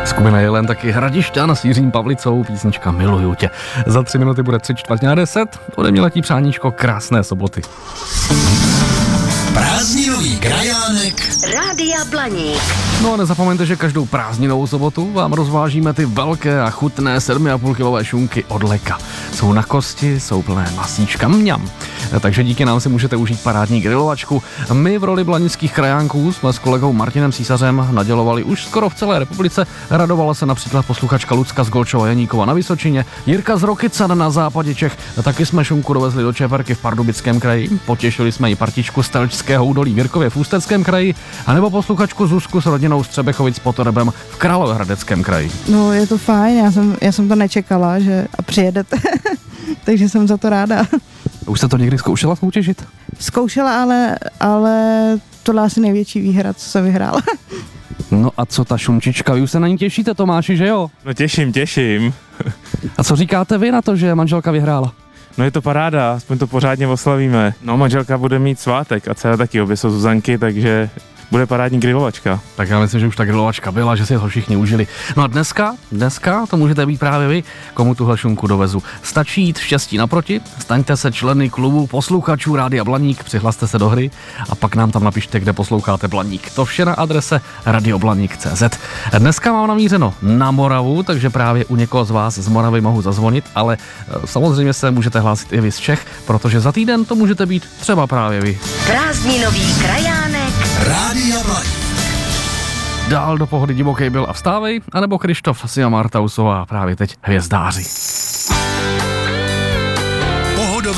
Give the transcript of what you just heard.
Skupina Jelen, taky Hradišťan s Jiřím Pavlicou, písnička Miluju tě. Za 3 minuty bude 9:45, ode mě letí přáníčko krásné soboty. Prázdninový krajánek Rádia Blaník. No a nezapomeňte, že každou prázdninovou sobotu vám rozvážíme ty velké a chutné 7,5 kilové šunky od Leka. Jsou na kosti, jsou plné masíčka, mňam. Takže díky nám si můžete užít parádní grilovačku. My v roli blanických krajánků jsme s kolegou Martinem Císařem nadělovali už skoro v celé republice. Radovala se například posluchačka Lucka z Golčova Janíkova na Vysočině, Jirka z Rokycan na západě Čech. Taky jsme šunku dovezli do Čeperky v Pardubickém kraji. Potěšili jsme i partičku z Telčského údolí v Jirkově v Ústeckém kraji, anebo posluchačku Zuzku s rodinou z Třebechovic pod Torebem v Královéhradeckém kraji. No, je to fajn, já jsem to nečekala, že a přijedete, takže jsem za to ráda. Už jste to někdy zkoušela soutěžit? Zkoušela, ale tohle asi největší výhra, co jsem vyhrála. No a co ta šunčička? Vy už se na ní těšíte, Tomáši, že jo? No těším. A co říkáte vy na to, že manželka vyhrála? No je to paráda, aspoň to pořádně oslavíme. No manželka bude mít svátek a celé taky, obě jsou Zuzanky, takže bude parádní grilovačka. Tak já myslím, že už ta grilovačka byla, že si to všichni užili. No a dneska to můžete být právě vy, komu tuhle šunku dovezu. Stačí jít v štěstí naproti, staňte se členy klubu posluchačů Rádia Blaník, přihlaste se do hry a pak nám tam napište, kde posloucháte Blaník. To vše na adrese radioblaník.cz. Dneska mám namířeno na Moravu, takže právě u někoho z vás z Moravy mohu zazvonit, ale samozřejmě se můžete hlásit i vy z Čech, protože za týden to můžete být třeba právě vy. Prázdninový krajánek Rádia Blaník. Dál do pohody Divokej byl a vstávej, anebo Krištof, Sia Martausová právě teď Hvězdáři.